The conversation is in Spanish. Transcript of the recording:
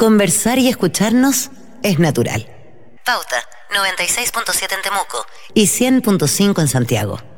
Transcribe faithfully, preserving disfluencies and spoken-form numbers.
conversar y escucharnos es natural. Pauta noventa y seis punto siete en Temuco y cien punto cinco en Santiago.